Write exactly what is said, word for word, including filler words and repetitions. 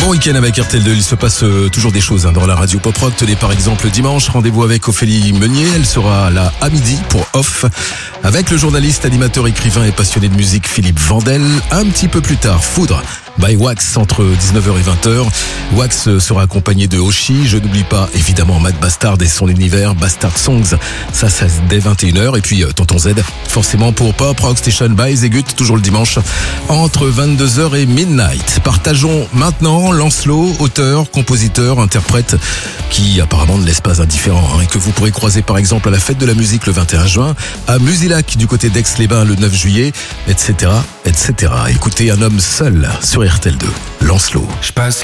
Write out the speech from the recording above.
Bon week-end avec R T L deux, il se passe euh, toujours des choses hein, dans la radio pop rock. Tenez par exemple dimanche, rendez-vous avec Ophélie Meunier, elle sera là à midi pour Off, avec le journaliste, animateur, écrivain et passionné de musique Philippe Vandel. Un petit peu plus tard, Foudre by Wax entre dix-neuf heures et vingt heures. Wax sera accompagné de Oshi, je n'oublie pas évidemment Matt Bastard et son univers Bastard Songs, ça c'est dès vingt et une heures. Et puis euh, Tonton Z, forcément pour Pop Rock Station by Zegut, toujours le dimanche, entre vingt-deux heures et midnight. Partageons maintenant Lancelot, auteur, compositeur, interprète, qui apparemment ne laisse pas indifférent, hein, et que vous pourrez croiser par exemple à la fête de la musique le vingt et un juin, à Musilac du côté d'Aix-les-Bains le neuf juillet, et cetera, et cetera. Écoutez un homme seul sur R T L deux, Lancelot. Je passe